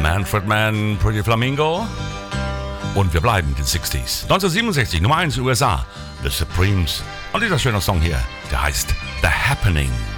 Manfred Mann, Pretty Flamingo. Und wir bleiben in den 60s. 1967, Nummer 1 USA, The Supremes. Und dieser schöne Song hier, der heißt The Happening.